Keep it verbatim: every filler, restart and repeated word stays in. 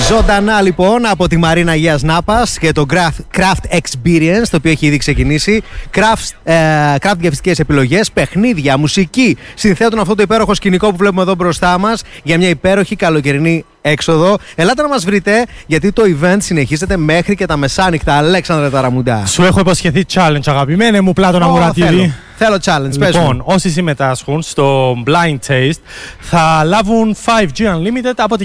Ζωντανά λοιπόν από τη Μαρίνα Αγίας Νάπας και το Craft, Craft Experience, το οποίο έχει ήδη ξεκινήσει. Craft, ε, craft γευστικές επιλογές, παιχνίδια, μουσική. Συνθέτουν αυτό το υπέροχο σκηνικό που βλέπουμε εδώ μπροστά μας για μια υπέροχη καλοκαιρινή έξοδο. Ελάτε να μας βρείτε, γιατί το event συνεχίζεται μέχρι και τα μεσάνυχτα. Αλέξανδρε Ταραμουντά. Σου έχω υποσχεθεί challenge, αγαπημένε μου Πλάτωνα oh, Μουρατίδη. Θέλω challenge, πες Λοιπόν, μου. όσοι συμμετάσχουν στο Blind Taste θα λάβουν φάιβ τζι Unlimited από